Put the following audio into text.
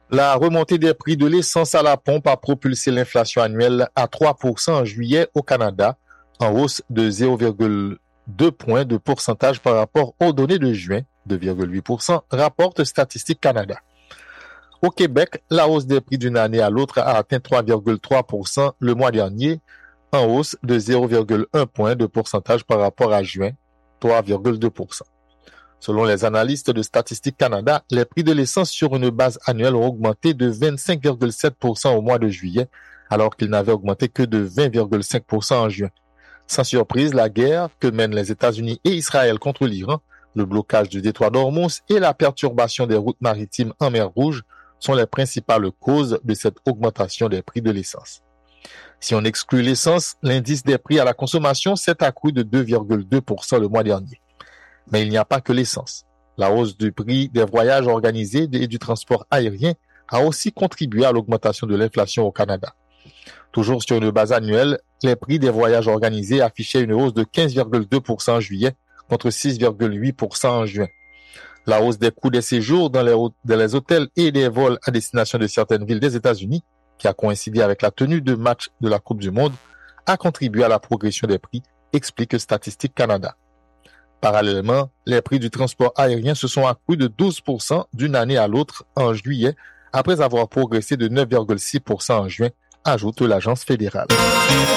La remontée des prix de l'essence à la pompe a propulsé l'inflation annuelle à 3% en juillet au Canada, en hausse de 0,2 points de pourcentage par rapport aux données de juin, 2,8%, rapporte Statistique Canada. Au Québec, la hausse des prix d'une année à l'autre a atteint 3,3% le mois dernier, en hausse de 0,1 point de pourcentage par rapport à juin, 3,2%. Selon les analystes de Statistique Canada, les prix de l'essence sur une base annuelle ont augmenté de 25,7% au mois de juillet, alors qu'ils n'avaient augmenté que de 20,5% en juin. Sans surprise, la guerre que mènent les États-Unis et Israël contre l'Iran, le blocage du détroit d'Ormuz et la perturbation des routes maritimes en mer Rouge sont les principales causes de cette augmentation des prix de l'essence. Si on exclut l'essence, l'indice des prix à la consommation s'est accru de 2,2% le mois dernier. Mais il n'y a pas que l'essence. La hausse du prix des voyages organisés et du transport aérien a aussi contribué à l'augmentation de l'inflation au Canada. Toujours sur une base annuelle, les prix des voyages organisés affichaient une hausse de 15,2% en juillet contre 6,8% en juin. La hausse des coûts des séjours dans les hôtels et des vols à destination de certaines villes des États-Unis, qui a coïncidé avec la tenue de matchs de la Coupe du Monde, a contribué à la progression des prix, explique Statistique Canada. Parallèlement, les prix du transport aérien se sont accrus de 12% d'une année à l'autre en juillet, après avoir progressé de 9,6% en juin, ajoute l'agence fédérale.